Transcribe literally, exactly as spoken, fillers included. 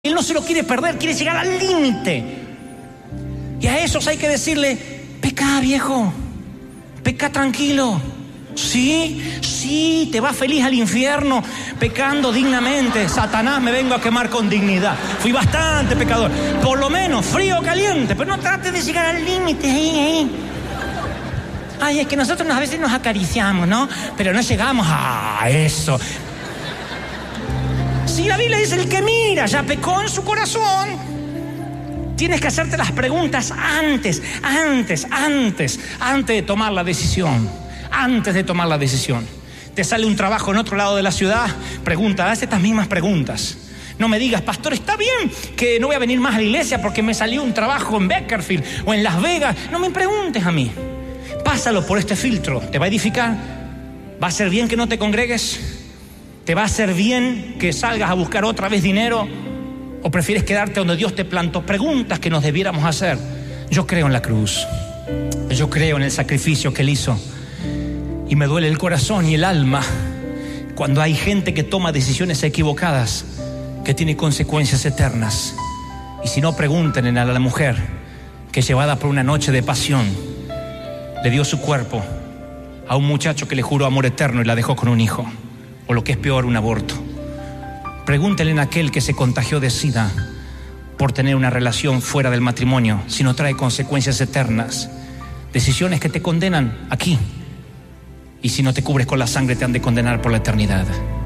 Él no se lo quiere perder, quiere llegar al límite. Y a esos hay que decirle: pecá, viejo, pecá tranquilo. Sí, sí, te vas feliz al infierno pecando dignamente. Satanás, me vengo a quemar con dignidad. Fui bastante pecador, por lo menos frío o caliente, pero no trates de llegar al límite ahí, ahí. Ay, es que nosotros a veces nos acariciamos, ¿no? Pero no llegamos a eso. Si la Biblia dice: el que mira ya pecó en su corazón. Tienes que hacerte las preguntas antes, antes, antes, antes de tomar la decisión. Antes de tomar la decisión. Te sale un trabajo en otro lado de la ciudad, pregunta, haz estas mismas preguntas. No me digas: pastor, está bien que no voy a venir más a la iglesia porque me salió un trabajo en Beckerfield o en Las Vegas. No me preguntes a mí. Pásalo por este filtro. ¿Te va a edificar? ¿Va a ser bien que no te congregues? ¿Te va a hacer bien que salgas a buscar otra vez dinero? ¿O prefieres quedarte donde Dios te plantó? Preguntas que nos debiéramos hacer. Yo creo en la cruz. Yo creo en el sacrificio que Él hizo. Y me duele el corazón y el alma cuando hay gente que toma decisiones equivocadas que tienen consecuencias eternas. Y si no, pregúntenle a la mujer que, llevada por una noche de pasión, le dio su cuerpo a un muchacho que le juró amor eterno y la dejó con un hijo. O lo que es peor, un aborto. Pregúntenle a aquel que se contagió de SIDA por tener una relación fuera del matrimonio, si no trae consecuencias eternas. Decisiones que te condenan aquí. Y si no te cubres con la sangre, te han de condenar por la eternidad.